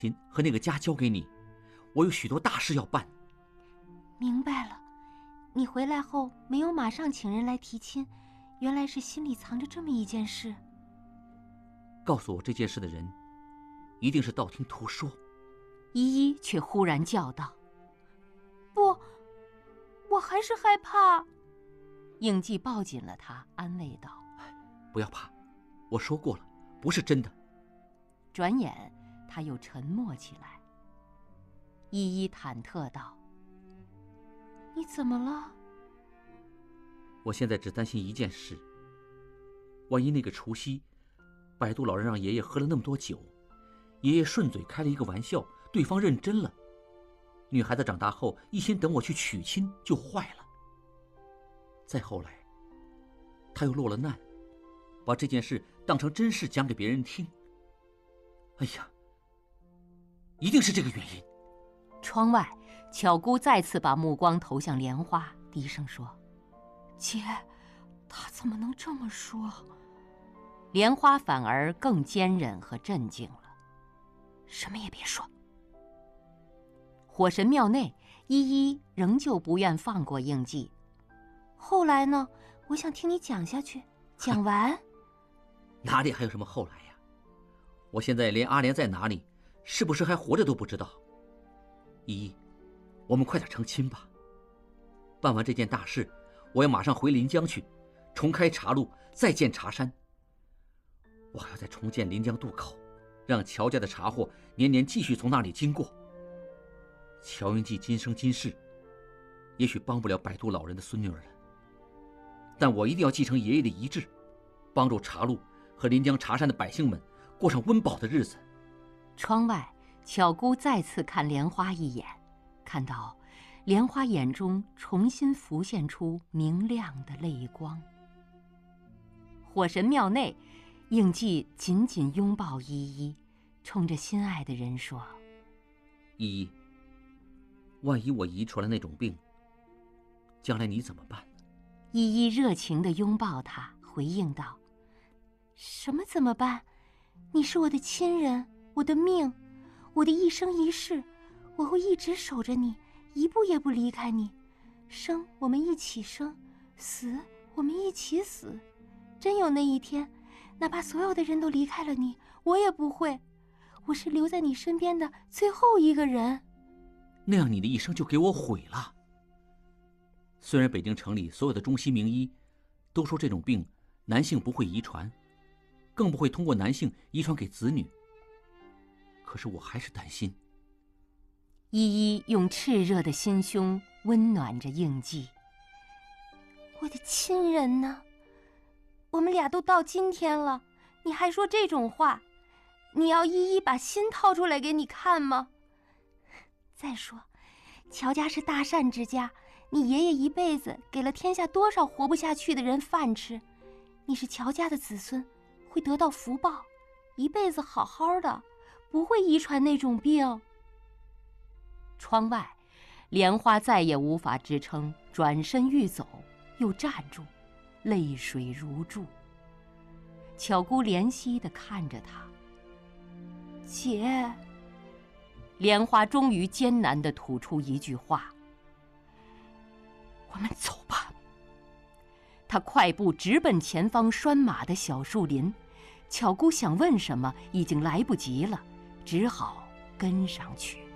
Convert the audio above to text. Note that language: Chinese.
和那个家交给你，我有许多大事要办。 明白了，你回来后没有马上请人来提亲，原来是心里藏着这么一件事。 告诉我这件事的人，一定是道听途说。 依依却忽然叫道：“ 不，我还是害怕。” 应季抱紧了他，安慰道：“ 不要怕，我说过了，不是真的。” 转眼他又沉默起来。依依忐忑道：“ 你怎么了？” 我现在只担心一件事，万一那个除夕，摆渡老人让爷爷喝了那么多酒，爷爷顺嘴开了一个玩笑，对方认真了，女孩子长大后一心等我去娶亲，就坏了。再后来，他又落了难，把这件事当成真事讲给别人听。哎呀，一定是这个原因。 窗外，巧姑再次把目光投向莲花，低声说：“ 姐，他怎么能这么说？” 莲花反而更坚忍和镇静了， 什么也别说。 火神庙内，依依仍旧不愿放过应季。 后来呢？我想听你讲下去，讲完。 哪里还有什么后来呀？我现在连阿莲在哪里，是不是还活着都不知道。依依，我们快点成亲吧。办完这件大事，我要马上回临江去，重开茶路，再建茶山。我还要再重建临江渡口，让乔家的茶货年年继续从那里经过。乔云记今生今世，也许帮不了摆渡老人的孙女儿了，但我一定要继承爷爷的遗志，帮助茶路和临江茶山的百姓们过上温饱的日子。 窗外，巧姑再次看莲花一眼，看到莲花眼中重新浮现出明亮的泪光。火神庙内，应季紧紧拥抱依依，冲着心爱的人说：“ 依依，万一我遗传了那种病，将来你怎么办？” 依依热情地拥抱他，回应道：“ 什么怎么办？你是我的亲人，我的命，我的一生一世，我会一直守着你，一步也不离开你。生我们一起生，死我们一起死。真有那一天，哪怕所有的人都离开了你，我也不会。我是留在你身边的最后一个人。” 那样你的一生就给我毁了。虽然北京城里所有的中西名医都说这种病男性不会遗传，更不会通过男性遗传给子女，可是我还是担心。 依依用炽热的心胸温暖着应季：“ 我的亲人呢？我们俩都到今天了，你还说这种话？你要依依把心掏出来给你看吗？再说，乔家是大善之家，你爷爷一辈子给了天下多少活不下去的人饭吃，你是乔家的子孙，会得到福报，一辈子好好的，不会遗传那种病。” 窗外，莲花再也无法支撑，转身欲走，又站住，泪水如注。巧姑怜惜地看着他：“ 姐。” 莲花终于艰难地吐出一句话：“ 我们走吧。” 他快步直奔前方拴马的小树林，巧姑想问什么，已经来不及了，只好跟上去。